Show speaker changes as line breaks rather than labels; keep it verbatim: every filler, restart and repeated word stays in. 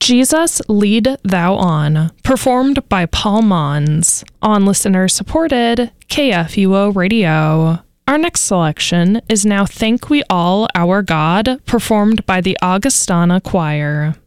Jesus, Lead Thou On, performed by Paul Mons, on listener-supported K F U O Radio. Our next selection is Now Thank We All Our God, performed by the Augustana Choir.